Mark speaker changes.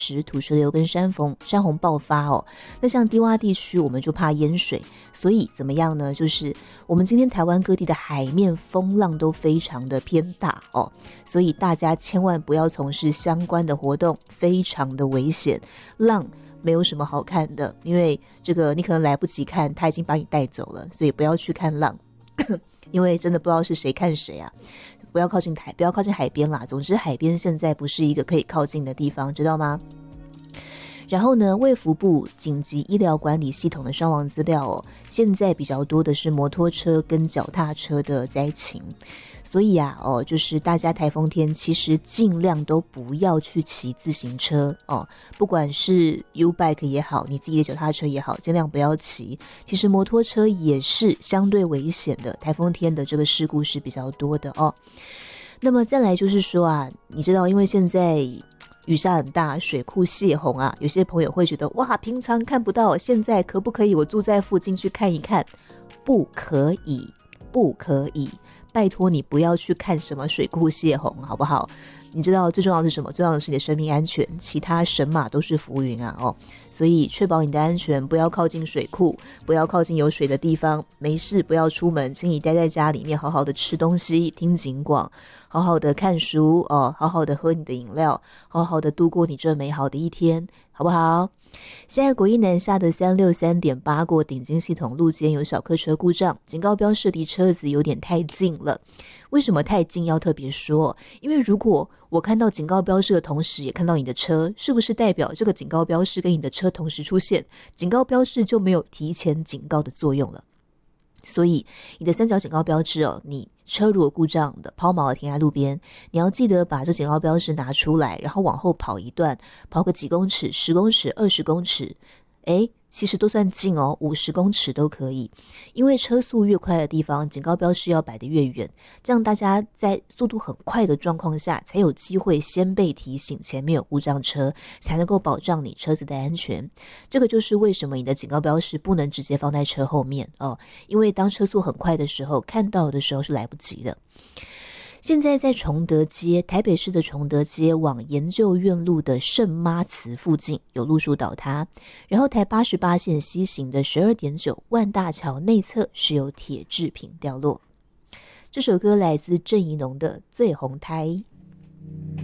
Speaker 1: 土石流跟山洪爆发哦。那像低洼地区我们就怕淹水，所以怎么样呢？就是我们今天台湾各地的海面风浪都非常的偏大哦，所以大家千万不要从事相关的活动，非常的危险。浪没有什么好看的，因为这个你可能来不及看，它已经把你带走了，所以不要去看浪因为真的不知道是谁看谁啊。不要靠近海边啦，总之海边现在不是一个可以靠近的地方，知道吗？然后呢，卫福部紧急医疗管理系统的伤亡资料哦，现在比较多的是摩托车跟脚踏车的灾情，所以啊就是大家台风天其实尽量都不要去骑自行车哦，不管是 U-Bike 也好，你自己的脚踏车也好，尽量不要骑。其实摩托车也是相对危险的，台风天的这个事故是比较多的哦。那么再来就是说啊，你知道因为现在雨下很大，水库泄洪啊，有些朋友会觉得哇，平常看不到，现在可不可以我住在附近去看一看？不可以，不可以，拜托你不要去看什么水库泄洪，好不好？你知道最重要的是什么？最重要的是你的生命安全，其他神马都是浮云啊哦！所以确保你的安全，不要靠近水库，不要靠近有水的地方，没事不要出门，请你待在家里面，好好的吃东西，听警广，好好的看书哦，好好的喝你的饮料，好好的度过你这美好的一天，好不好？现在国一南下的363.8过顶尖系统路肩有小客车故障，警告标示离车子有点太近了。为什么太近要特别说？因为如果我看到警告标示的同时也看到你的车，是不是代表这个警告标示跟你的车同时出现，警告标示就没有提前警告的作用了？所以你的三角警告标志哦，你车如果故障的抛锚了停在路边，你要记得把这警告标志拿出来，然后往后跑一段，跑个几公尺，10公尺20公尺，其实都算近哦，50公尺都可以。因为车速越快的地方，警告标示要摆得越远，这样大家在速度很快的状况下才有机会先被提醒前面有故障车，才能够保障你车子的安全。这个就是为什么你的警告标示不能直接放在车后面哦，因为当车速很快的时候，看到的时候是来不及的。现在在崇德街，台北市的崇德街往研究院路的圣妈祠附近有路树倒塌，然后台88线西行的12.9万大桥内侧是有铁制品掉落。这首歌来自郑宜农的《醉红胎》。